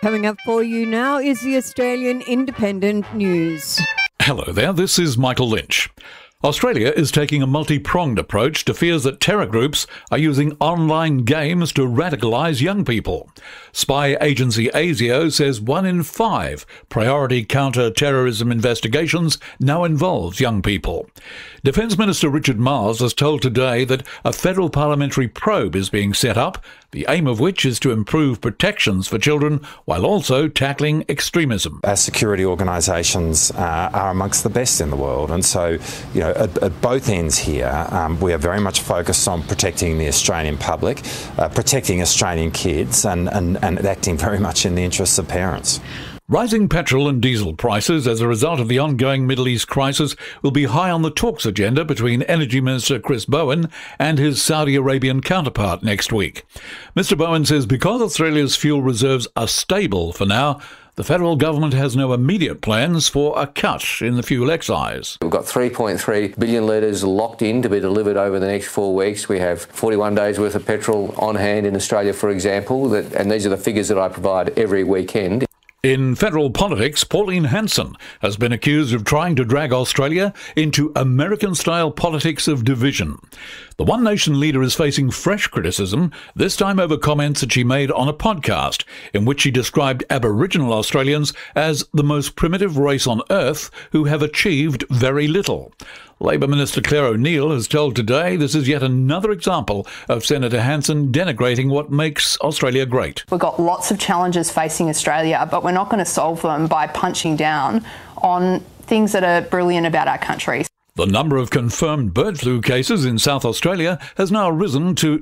Coming up for you now is the Australian Independent News. Hello there, this is Michael Lynch. Australia is taking a multi-pronged approach to fears that terror groups are using online games to radicalise young people. Spy agency ASIO says 1 in 5 priority counter-terrorism investigations now involves young people. Defence Minister Richard Marles has told Today that a federal parliamentary probe is being set up, the aim of which is to improve protections for children while also tackling extremism. Our security organisations are amongst the best in the world, and so, at both ends here, we are very much focused on protecting the Australian public, protecting Australian kids, and acting very much in the interests of parents. Rising petrol and diesel prices as a result of the ongoing Middle East crisis will be high on the talks agenda between Energy Minister Chris Bowen and his Saudi Arabian counterpart next week. Mr. Bowen says because Australia's fuel reserves are stable for now, the federal government has no immediate plans for a cut in the fuel excise. We've got 3.3 billion litres locked in to be delivered over the next 4 weeks. We have 41 days worth of petrol on hand in Australia, for example, and these are the figures that I provide every weekend. In federal politics, Pauline Hanson has been accused of trying to drag Australia into American-style politics of division. The One Nation leader is facing fresh criticism, this time over comments that she made on a podcast in which she described Aboriginal Australians as the most primitive race on earth who have achieved very little. Labor Minister Claire O'Neil has told Today this is yet another example of Senator Hanson denigrating what makes Australia great. We've got lots of challenges facing Australia, but we're not going to solve them by punching down on things that are brilliant about our country. The number of confirmed bird flu cases in South Australia has now risen to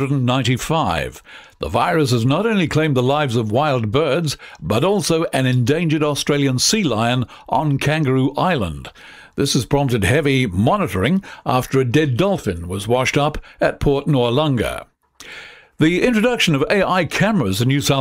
295. The virus has not only claimed the lives of wild birds, but also an endangered Australian sea lion on Kangaroo Island. This has prompted heavy monitoring after a dead dolphin was washed up at Port Noarlunga. The introduction of AI cameras in New South